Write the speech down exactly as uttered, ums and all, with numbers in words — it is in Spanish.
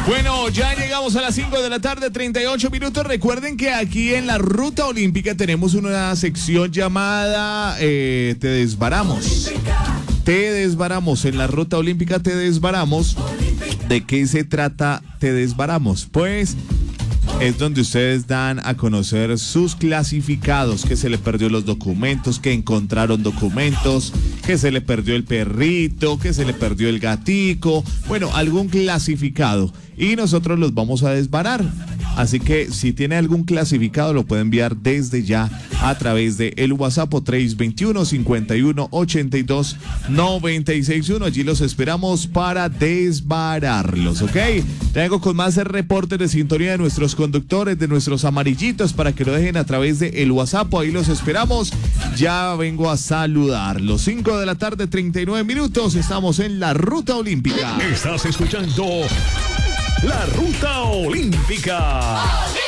Bueno, ya llegamos a las cinco de la tarde, treinta y ocho minutos. Recuerden que aquí en la Ruta Olímpica tenemos una sección llamada eh, Te Desbaramos. Te Desbaramos. En la Ruta Olímpica Te Desbaramos. ¿De qué se trata Te Desbaramos? Pues es donde ustedes dan a conocer sus clasificados, que se le perdió los documentos, que encontraron documentos, que se le perdió el perrito, que se le perdió el gatico, bueno, algún clasificado. Y nosotros los vamos a desbarar. Así que si tiene algún clasificado lo puede enviar desde ya a través de el WhatsApp tres dos uno, cinco uno, ocho dos, nueve seis uno. Allí los esperamos para desbararlos, ¿ok? Tengo con más reportes de sintonía de nuestros conductores, de nuestros amarillitos, para que lo dejen a través de el WhatsApp. Ahí los esperamos. Ya vengo a saludarlos. cinco de la tarde, treinta y nueve minutos. Estamos en la Ruta Olímpica. Estás escuchando La Ruta Olímpica.